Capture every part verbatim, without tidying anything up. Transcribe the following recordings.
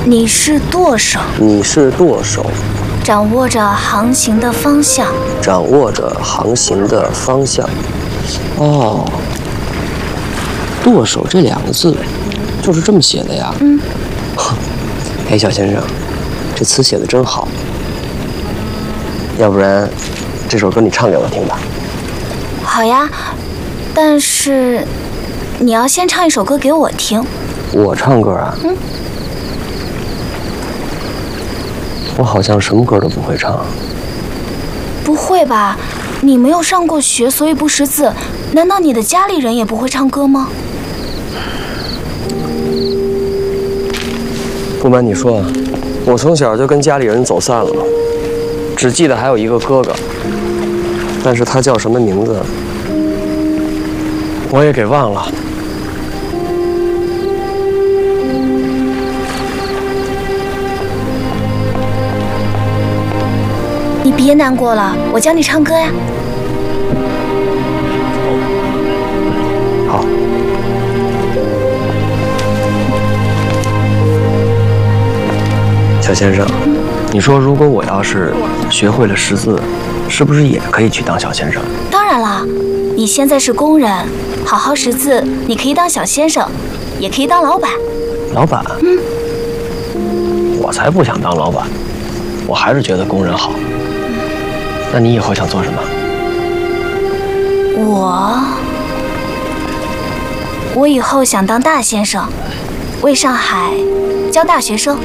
你是舵手， 你是舵手， 掌握着航行的方向， 掌握着航行的方向。哦，舵手这两个字就是这么写的呀？ 嗯。 哎，小先生，这词写的真好。要不然，这首歌你唱给我听吧。 好呀，但是你要先唱一首歌给我听。 我唱歌啊？ 嗯。 我好像什么歌都不会唱。 不会吧？你没有上过学，所以不识字。难道你的家里人也不会唱歌吗？ 不瞒你说，我从小就跟家里人走散了，只记得还有一个哥哥，但是他叫什么名字，我也给忘了。 你别难过了，我教你唱歌呀。 好。小先生，你说如果我要是学会了识字，是不是也可以去当小先生？ 当然啦，你现在是工人，好好识字，你可以当小先生，也可以当老板。 老板？ 嗯。 我才不想当老板，我还是觉得工人好。那你以后想做什么？ 我，我以后想当大先生，为上海教大学生。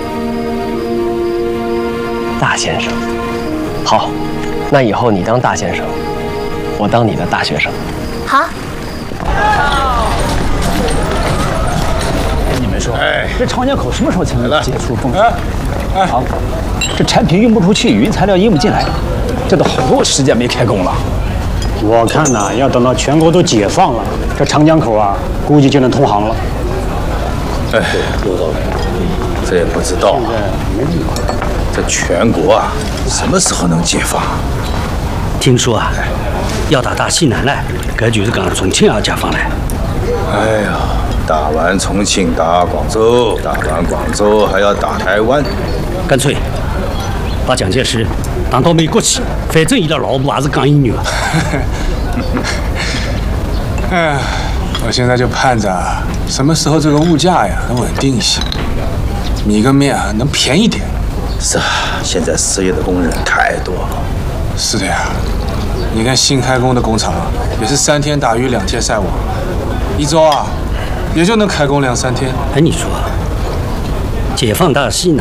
大先生，好，那以后你当大先生，我当你的大学生。 好。 你们说， 哎， 这长江口什么时候才能解除封锁？ 哎， 好，这产品运不出去，原材料运不进来，这都好多时间没开工了。 我看呐，要等到全国都解放了，这长江口啊，估计就能通航了。 哎，有道理，这也不知道啊。这全国啊，什么时候能解放？ 听说啊，要打大西南了，这就是讲重庆要解放了。 哎呀，打完重庆打广州，打完广州还要打台湾， 干脆把蒋介石当到美国去，反正伊拉老婆还是讲英语。 哎，我现在就盼着什么时候这个物价呀能稳定一些，米跟面啊能便宜点。 是啊，现在失业的工人太多了。 是的呀，你看新开工的工厂也是三天打鱼两天晒网，一周啊也就能开工两三天。 哎，你说，解放大西南